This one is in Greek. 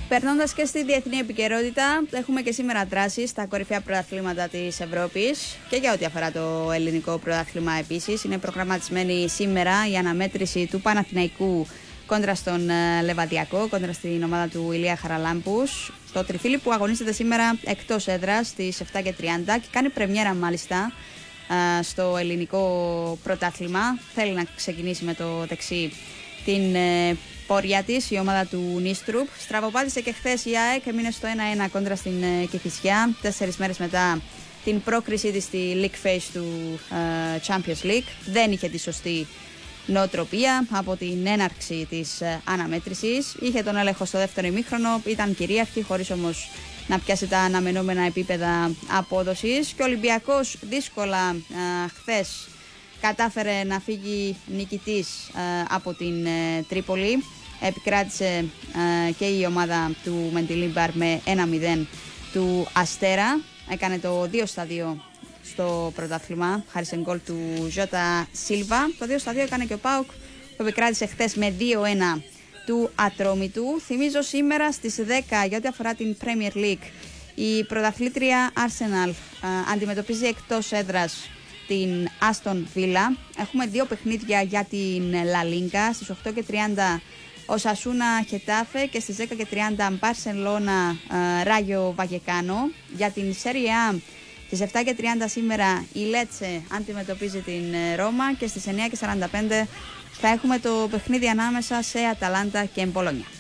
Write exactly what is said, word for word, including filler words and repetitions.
Περνώντας και στη διεθνή επικαιρότητα, έχουμε και σήμερα δράσεις στα κορυφαία πρωταθλήματα της Ευρώπης και για ό,τι αφορά το ελληνικό πρωτάθλημα επίσης. Είναι προγραμματισμένη σήμερα η αναμέτρηση του Παναθηναϊκού κόντρα στον Λεβαδιακό, κόντρα στην ομάδα του Ηλία Χαραλάμπους. Το τριφύλι που αγωνίζεται σήμερα εκτός έδρας στις επτά και τριάντα και κάνει πρεμιέρα μάλιστα στο ελληνικό πρωτάθλημα. Θέλει να ξεκινήσει με το δεξί την πορεία της η ομάδα του Νίστρουπ. Στραβοπάτησε και χθες η ΑΕΚ, έμεινε στο ένα ένα κόντρα στην Κηφισιά, τέσσερις μέρες μετά την πρόκρισή της στη League Phase του uh, Champions League. Δεν είχε τη σωστή νοοτροπία από την έναρξη της uh, αναμέτρησης. Είχε τον έλεγχο στο δεύτερο ημίχρονο, ήταν κυρίαρχη, χωρίς όμως να πιάσει τα αναμενόμενα επίπεδα απόδοσης. Και ο Ολυμπιακός δύσκολα uh, χθες κατάφερε να φύγει νικητής uh, από την uh, Τρίπολη. Επικράτησε uh, και η ομάδα του Μεντιλίμπαρ με ένα μηδέν του Αστέρα. Έκανε το δύο στα δύο στο πρωτάθλημα, χάρη σε γκολ του Ζώτα Σίλβα. Το δύο στα δύο έκανε και ο ΠΑΟΚ, που επικράτησε χθες με δύο ένα του Ατρόμητου. Θυμίζω σήμερα στις δέκα, για ό,τι αφορά την Premier League, η πρωταθλήτρια Arsenal uh, αντιμετωπίζει εκτός έδρας την Aston Villa. Έχουμε δύο παιχνίδια για την La Liga. Στις οκτώ και τριάντα ο Σασούνα Χετάφε και στις δέκα και τριάντα Μπαρσελόνα Ράγιο Βαγεκάνο. Για την Serie A στις επτά και τριάντα σήμερα η Λέτσε αντιμετωπίζει την Ρώμα και στις εννιά και σαράντα πέντε θα έχουμε το παιχνίδι ανάμεσα σε Αταλάντα και Μπολόνια.